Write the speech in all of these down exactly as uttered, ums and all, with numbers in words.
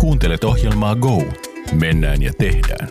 Kuuntelet ohjelmaa Go. Mennään ja tehdään.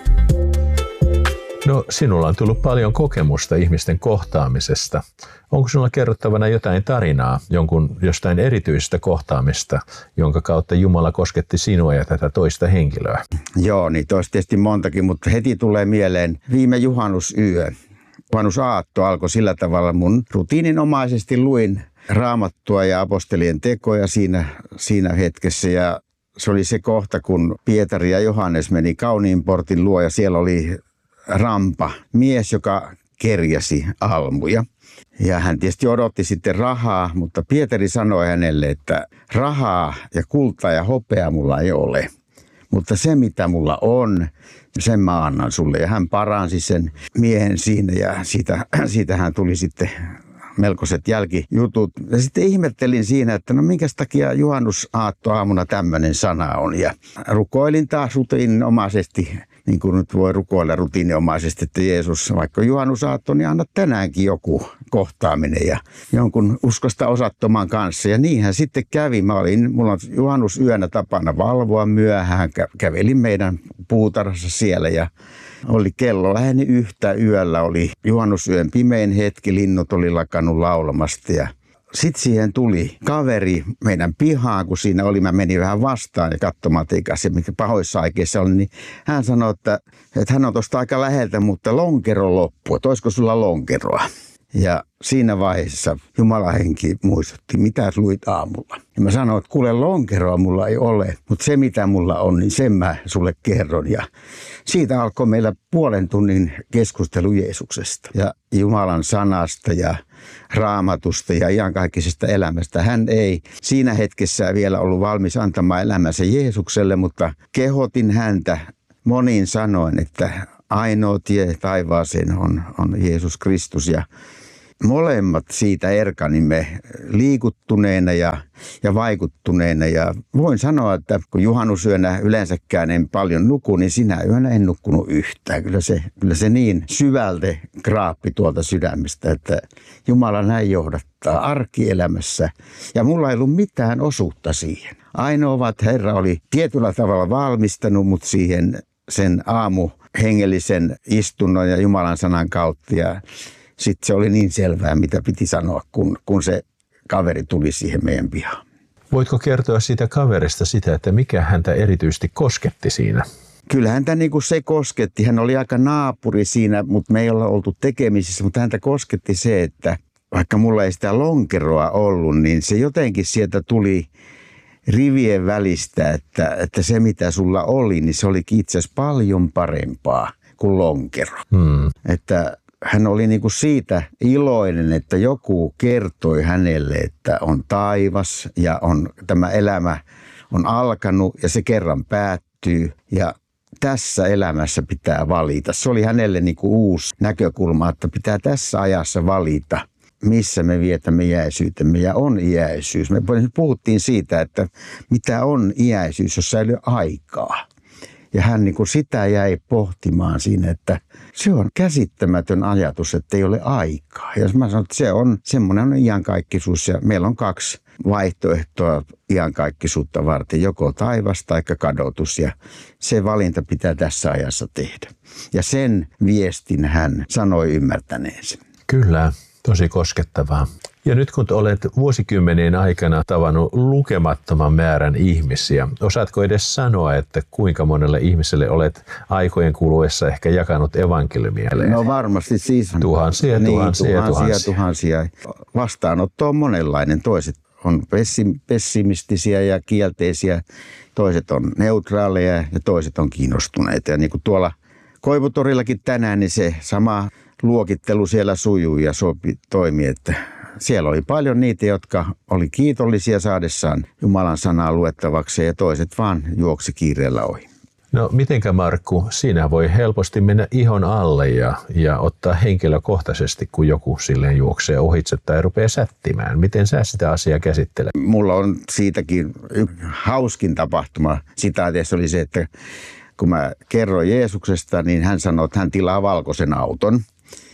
No, sinulla on tullut paljon kokemusta ihmisten kohtaamisesta. Onko sinulla kerrottavana jotain tarinaa, jonkun jostain erityisestä kohtaamista, jonka kautta Jumala kosketti sinua ja tätä toista henkilöä? Joo, niitä olisi tietysti montakin, mutta heti tulee mieleen viime juhannusyö. Juhannusaatto alkoi sillä tavalla, mun rutiininomaisesti luin Raamattua ja apostolien tekoja siinä, siinä hetkessä. Ja se oli se kohta, kun Pietari ja Johannes meni kauniin portin luo ja siellä oli rampa, mies, joka kerjäsi almuja. Ja hän tietysti odotti sitten rahaa, mutta Pietari sanoi hänelle, että rahaa ja kultaa ja hopeaa mulla ei ole. Mutta se, mitä mulla on, sen mä annan sulle. Ja hän paransi sen miehen siinä ja siitä, siitä hän tuli sitten melkoiset jälkijutut. Ja sitten ihmettelin siinä, että no minkäs takia juhannusaattoaamuna tämmöinen sana on. Ja rukoilin taas rutiininomaisesti, niin kuin nyt voi rukoilla rutiininomaisesti, että Jeesus, vaikka juhannusaatto, niin anna tänäänkin joku kohtaaminen ja jonkun uskosta osattoman kanssa. Ja niinhän sitten kävi. Mä olin, mulla on juhannusyönä tapana valvoa myöhään. Kävelin meidän puutarhassa siellä ja oli kello läheni yhtä yöllä. Oli juhannusyön pimein hetki, linnut oli lakannut laulamasta ja sitten siihen tuli kaveri meidän pihaan, kun siinä oli, mä menin vähän vastaan ja katsomaan teikäs, mikä pahoissa aikeissa oli, niin hän sanoi, että, että hän on tuosta aika läheltä, mutta lonkero loppui, että olisiko sulla lonkeroa? Ja siinä vaiheessa Jumalan henki muistutti, mitä luit aamulla. Ja mä sanoin, että kuule, lonkeroa mulla ei ole, mutta se mitä mulla on, niin sen mä sulle kerron. Ja siitä alkoi meillä puolen tunnin keskustelu Jeesuksesta ja Jumalan sanasta ja Raamatusta ja iankaikkisesta elämästä. Hän ei siinä hetkessä vielä ollut valmis antamaan elämänsä Jeesukselle, mutta kehotin häntä monin sanoin, että ainoa tie taivaaseen on, on Jeesus Kristus. Ja molemmat siitä erkanimme liikuttuneena ja, ja vaikuttuneena. Ja voin sanoa, että kun juhannusyönä yleensäkään en paljon nuku, niin sinä yönä en nukkunut yhtään. Kyllä se, kyllä se niin syvältä kraappi tuolta sydämestä, että Jumala näin johdattaa arkielämässä. Ja mulla ei ollut mitään osuutta siihen. Ainoa, että Herra oli tietyllä tavalla valmistanut mut siihen sen aamu hengellisen istunnon ja Jumalan sanan kautta. Ja sitten se oli niin selvää, mitä piti sanoa, kun, kun se kaveri tuli siihen meidän pihaan. Voitko kertoa siitä kaverista sitä, että mikä häntä erityisesti kosketti siinä? Kyllä häntä niin kuin se kosketti. Hän oli aika naapuri siinä, mutta me ei olla oltu tekemisissä. Mutta häntä kosketti se, että vaikka mulla ei sitä lonkeroa ollut, niin se jotenkin sieltä tuli rivien välistä, että, että se mitä sulla oli, niin se olikin itse asiassa paljon parempaa kuin lonkero. Hmm. Että hän oli niin kuin siitä iloinen, että joku kertoi hänelle, että on taivas ja on, tämä elämä on alkanut ja se kerran päättyy ja tässä elämässä pitää valita. Se oli hänelle niin kuin uusi näkökulma, että pitää tässä ajassa valita, missä me vietämme iäisyytemme ja on iäisyys. Me puhuttiin siitä, että mitä on iäisyys, jos ei ole aikaa. Ja hän niin kuin sitä jäi pohtimaan siinä, että se on käsittämätön ajatus, että ei ole aikaa. Ja mä sanoin, että se on semmoinen iankaikkisuus ja meillä on kaksi vaihtoehtoa iankaikkisuutta varten, joko taivas tai kadotus. Ja se valinta pitää tässä ajassa tehdä. Ja sen viestin hän sanoi ymmärtäneensä. Kyllä. Tosi koskettavaa. Ja nyt kun olet vuosikymmenien aikana tavannut lukemattoman määrän ihmisiä, osaatko edes sanoa, että kuinka monelle ihmiselle olet aikojen kuluessa ehkä jakanut evankeliumia? No varmasti siis tuhansia, niin, tuhansia, tuhansia, tuhansia. Vastaanotto on monenlainen. Toiset on pessimistisiä ja kielteisiä, toiset on neutraaleja ja toiset on kiinnostuneita. Ja niin kuin tuolla Koivutorillakin tänään, niin se sama luokittelu siellä sujuu ja sopi, toimi, että siellä oli paljon niitä, jotka oli kiitollisia saadessaan Jumalan sanaa luettavaksi ja toiset vaan juoksi kiireellä ohi. No mitenkä Markku, siinä voi helposti mennä ihon alle ja, ja ottaa henkilökohtaisesti, kun joku silleen juoksee ohitse tai rupeaa sättimään. Miten sä sitä asiaa käsittelet? Mulla on siitäkin hauskin tapahtuma. Sitaateessa oli se, että kun mä kerroin Jeesuksesta, niin hän sanoi, että hän tilaa valkoisen auton.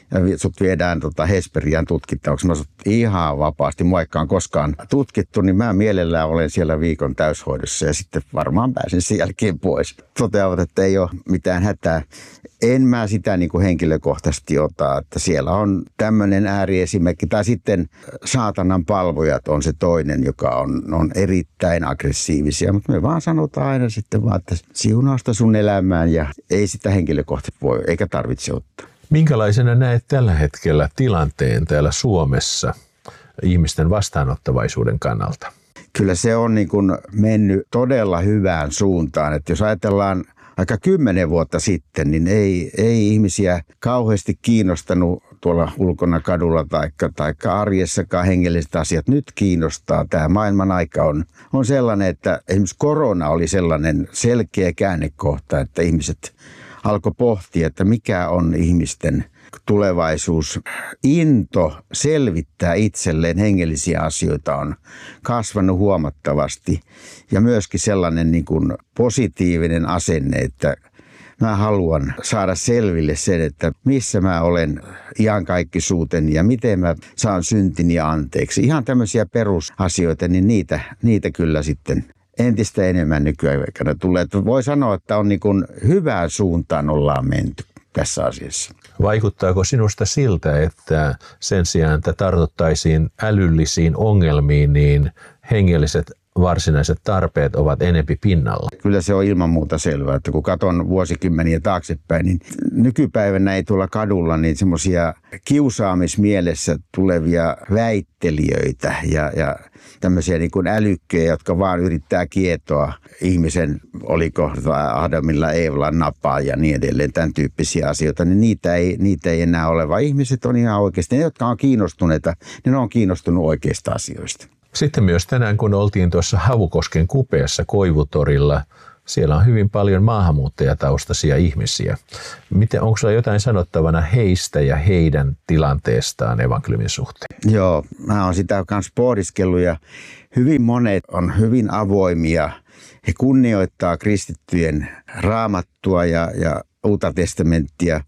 ja sut viedään tota Hesperiaan tutkittavaksi. Mä sanoin, ihan vapaasti, vaikka on koskaan tutkittu, niin mä mielellään olen siellä viikon täyshoidossa ja sitten varmaan pääsen sen jälkeen pois. Toteavat, että ei ole mitään hätää. En mä sitä niin kuin henkilökohtaisesti ota, että siellä on tämmöinen ääriesimerkki. Tai sitten saatanan palvojat on se toinen, joka on, on erittäin aggressiivisia. Mutta me vaan sanotaan aina sitten vaan, että siunausta sun elämään ja ei sitä henkilökohtaisesti voi eikä tarvitse ottaa. Minkälaisena näet tällä hetkellä tilanteen täällä Suomessa ihmisten vastaanottavaisuuden kannalta? Kyllä se on niin kuin mennyt todella hyvään suuntaan. Että jos ajatellaan aika kymmenen vuotta sitten, niin ei, ei ihmisiä kauheasti kiinnostanut tuolla ulkona kadulla taikka, taikka arjessakaan hengelliset asiat. Nyt kiinnostaa. Tämä maailman aika on, on sellainen, että esimerkiksi korona oli sellainen selkeä käännekohta, että ihmiset alkoi pohtia, että mikä on ihmisten tulevaisuus. Into selvittää itselleen hengellisiä asioita on kasvanut huomattavasti ja myöskin sellainen niin kuin positiivinen asenne, että mä haluan saada selville sen, että missä mä olen iankaikkisuuteni ja miten mä saan syntini anteeksi. Ihan tämmöisiä perusasioita, niin niitä, niitä kyllä sitten entistä enemmän nykyaikana tulee. Voi sanoa, että on niin kuin hyvään suuntaan ollaan menty tässä asiassa. Vaikuttaako sinusta siltä, että sen sijaan, että tartuttaisiin älyllisiin ongelmiin, niin hengelliset varsinaiset tarpeet ovat enempi pinnalla? Kyllä se on ilman muuta selvää, että kun katson vuosikymmeniä taaksepäin, niin nykypäivänä ei tuolla kadulla niin semmoisia kiusaamismielessä tulevia väittelijöitä ja, ja tämmöisiä niin kuin älykkejä, jotka vaan yrittää kietoa ihmisen, oliko Adamilla Eevalla napaa ja niin edelleen, tämän tyyppisiä asioita, niin niitä ei, niitä ei enää ole, vaan ihmiset on ihan oikeasti, ne jotka on kiinnostuneita, niin ne on kiinnostunut oikeista asioista. Sitten myös tänään, kun oltiin tuossa Havukosken kupeessa Koivutorilla, siellä on hyvin paljon maahanmuuttajataustaisia ihmisiä. Miten, onko sulla jotain sanottavana heistä ja heidän tilanteestaan evankeliumin suhteen? Joo, mä oon sitä kanssa pohdiskellut ja hyvin monet on hyvin avoimia. He kunnioittaa kristittyjen raamattua ja, ja uutta testamenttia.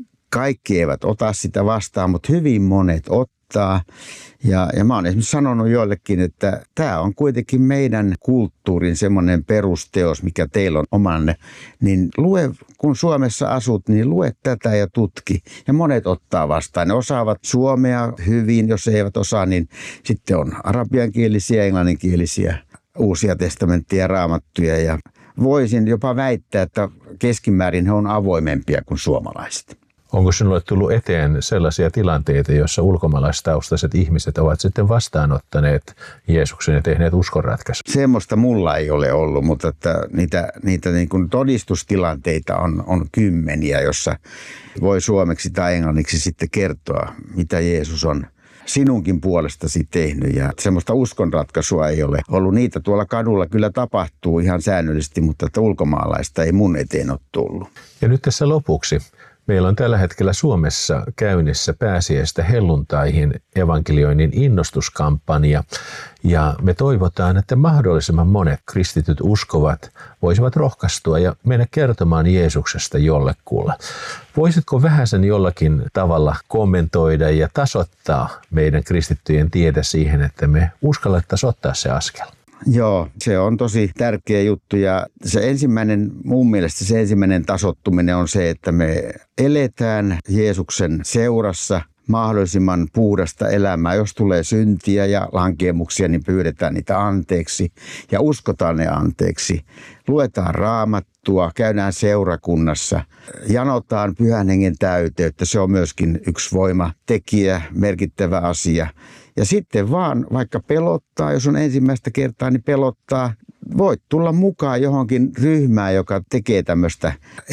Kaikki eivät ota sitä vastaan, mutta hyvin monet ottaa. Ja, ja mä oon esimerkiksi sanonut joillekin, että tämä on kuitenkin meidän kulttuurin semmoinen perusteos, mikä teillä on omanne. Niin lue, kun Suomessa asut, niin lue tätä ja tutki. Ja monet ottaa vastaan. Ne osaavat suomea hyvin, jos eivät osaa, niin sitten on arabiankielisiä, englanninkielisiä, uusia testamenttia ja raamattuja. Ja voisin jopa väittää, että keskimäärin he on avoimempia kuin suomalaiset. Onko sinulle tullut eteen sellaisia tilanteita, joissa ulkomaalaistaustaiset ihmiset ovat sitten vastaanottaneet Jeesuksen ja tehneet uskonratkaisun? Semmoista mulla ei ole ollut, mutta että niitä, niitä niin kuin todistustilanteita on, on kymmeniä, jossa voi suomeksi tai englanniksi sitten kertoa, mitä Jeesus on sinunkin puolestasi tehnyt. Ja semmoista uskonratkaisua ei ole ollut. Niitä tuolla kadulla kyllä tapahtuu ihan säännöllisesti, mutta että ulkomaalaista ei mun eteen ole tullut. Ja nyt tässä lopuksi. Meillä on tällä hetkellä Suomessa käynnissä pääsiäistä helluntaihin evankelioinnin innostuskampanja ja me toivotaan, että mahdollisimman monet kristityt uskovat voisivat rohkaistua ja mennä kertomaan Jeesuksesta jollekulle. Voisitko vähäsen jollakin tavalla kommentoida ja tasoittaa meidän kristittyjen tietä siihen, että me uskallettaisiin ottaa se askel? Joo, se on tosi tärkeä juttu ja se ensimmäinen, mun mielestä se ensimmäinen tasottuminen on se, että me eletään Jeesuksen seurassa mahdollisimman puhdasta elämää. Jos tulee syntiä ja lankeemuksia, niin pyydetään niitä anteeksi ja uskotaan ne anteeksi. Luetaan raamattua, käydään seurakunnassa, janotaan pyhän hengen täyteyttä. Se on myöskin yksi voimatekijä, merkittävä asia. Ja sitten vaan, vaikka pelottaa, jos on ensimmäistä kertaa, niin pelottaa. Voit tulla mukaan johonkin ryhmään, joka tekee tämmöistä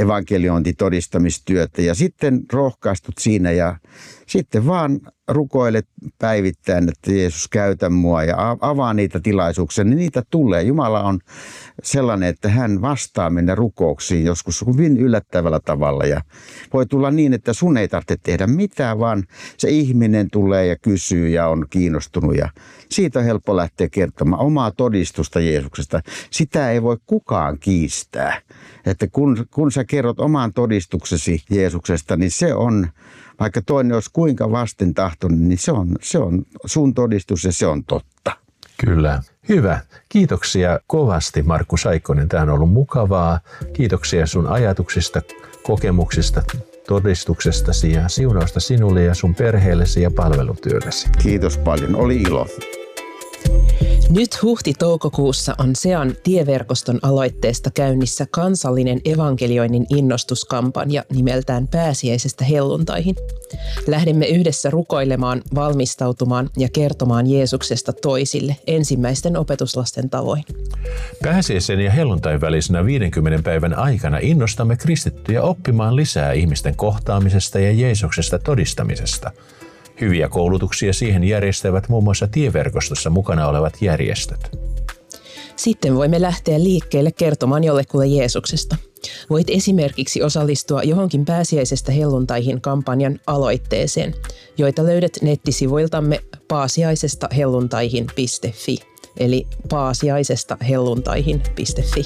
evankeliointitodistamistyötä ja sitten rohkaistut siinä ja sitten vaan rukoilet päivittäin, että Jeesus käytä mua ja avaa niitä tilaisuuksia, niin niitä tulee. Jumala on sellainen, että hän vastaa mennä rukouksiin joskus hyvin yllättävällä tavalla ja voi tulla niin, että sun ei tarvitse tehdä mitään, vaan se ihminen tulee ja kysyy ja on kiinnostunut ja siitä on helppo lähteä kertomaan omaa todistusta Jeesuksesta. Sitä ei voi kukaan kiistää, että kun, kun sä kerrot oman todistuksesi Jeesuksesta, niin se on vaikka toinen olisi kuinka vastentahtoinen, niin se on, se on sun todistus ja se on totta. Kyllä. Hyvä. Kiitoksia kovasti, Markku Saikkonen. Tämä on ollut mukavaa. Kiitoksia sun ajatuksista, kokemuksista, todistuksestasi ja siunausta sinulle ja sun perheellesi ja palvelutyöllesi. Kiitos paljon. Oli ilo. Nyt huhti-toukokuussa on S E A N tieverkoston aloitteesta käynnissä kansallinen evankelioinnin innostuskampanja nimeltään Pääsiäisestä helluntaihin. Lähdemme yhdessä rukoilemaan, valmistautumaan ja kertomaan Jeesuksesta toisille ensimmäisten opetuslasten tavoin. Pääsiäisen ja helluntain välisenä viidenkymmenen päivän aikana innostamme kristittyjä oppimaan lisää ihmisten kohtaamisesta ja Jeesuksesta todistamisesta. Hyviä koulutuksia siihen järjestävät muun muassa tieverkostossa mukana olevat järjestöt. Sitten voimme lähteä liikkeelle kertomaan jollekulle Jeesuksesta. Voit esimerkiksi osallistua johonkin Pääsiäisestä helluntaihin kampanjan aloitteeseen, joita löydät nettisivuiltamme paasiaisesta helluntaihin piste fi, eli paasiaisesta helluntaihin piste fi.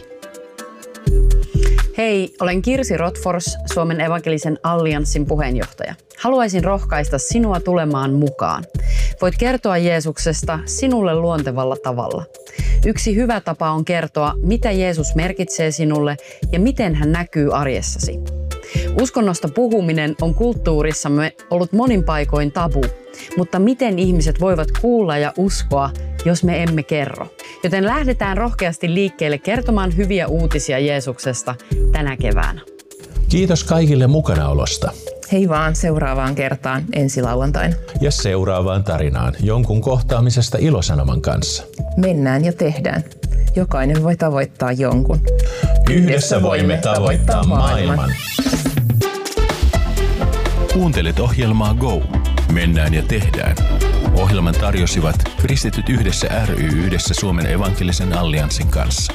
Hei, olen Kirsi Rotfors, Suomen evankelisen allianssin puheenjohtaja. Haluaisin rohkaista sinua tulemaan mukaan. Voit kertoa Jeesuksesta sinulle luontevalla tavalla. Yksi hyvä tapa on kertoa, mitä Jeesus merkitsee sinulle ja miten hän näkyy arjessasi. Uskonnosta puhuminen on kulttuurissamme ollut monin paikoin tabu, mutta miten ihmiset voivat kuulla ja uskoa, jos me emme kerro? Joten lähdetään rohkeasti liikkeelle kertomaan hyviä uutisia Jeesuksesta tänä keväänä. Kiitos kaikille mukanaolosta. Hei vaan seuraavaan kertaan ensi lauantaina. Ja seuraavaan tarinaan jonkun kohtaamisesta ilosanoman kanssa. Mennään ja tehdään. Jokainen voi tavoittaa jonkun. Yhdessä voimme tavoittaa maailman. Kuuntelet ohjelmaa Go. Mennään ja tehdään. Ohjelman tarjosivat Kristityt yhdessä ry yhdessä Suomen evankelisen allianssin kanssa.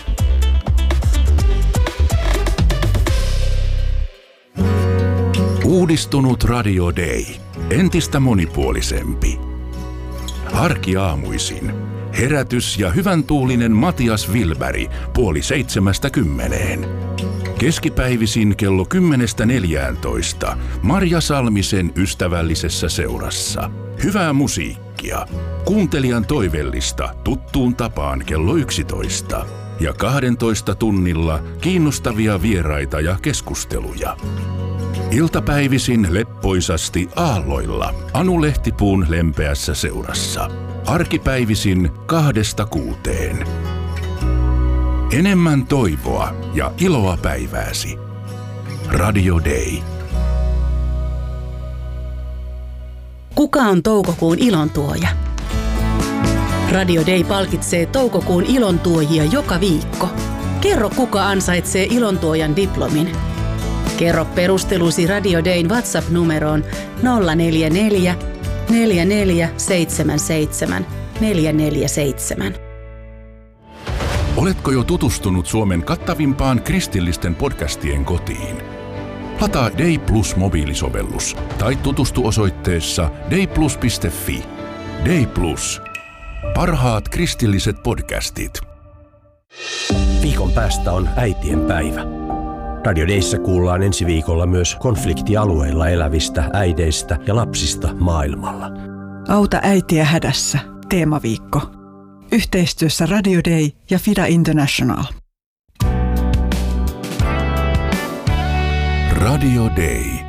Uudistunut Radio Day. Entistä monipuolisempi. Arkiaamuisin. Herätys ja hyvän tuulinen Matias Wilberg puoli seitsemästä kymmeneen. Keskipäivisin kello kymmenestä neljääntoista Marja Salmisen ystävällisessä seurassa. Hyvää musiikkia. Kuuntelijan toivellista tuttuun tapaan kello yksitoista. Ja kahdentoista tunnilla kiinnostavia vieraita ja keskusteluja. Iltapäivisin leppoisasti aalloilla Anu Lehtipuun lempeässä seurassa. Arkipäivisin kahdesta kuuteen. Enemmän toivoa ja iloa päivääsi. Radio Day. Kuka on toukokuun ilontuoja? Radio Day palkitsee toukokuun ilontuojia joka viikko. Kerro, kuka ansaitsee ilontuojan diplomin. Kerro perustelusi Radio Dayn WhatsApp-numeroon nolla neljä neljä, neljä neljä seitsemän seitsemän, neljä neljä seitsemän. Oletko jo tutustunut Suomen kattavimpaan kristillisten podcastien kotiin? Lataa Day Plus mobiilisovellus tai tutustu osoitteessa dayplus piste fi. Day Plus. Parhaat kristilliset podcastit. Viikon päästä on äitien päivä. Radio Dayssä kuullaan ensi viikolla myös konfliktialueilla elävistä äideistä ja lapsista maailmalla. Auta äitiä hädässä. Teemaviikko. Yhteistyössä Radio Day ja Fida International. Radio Day.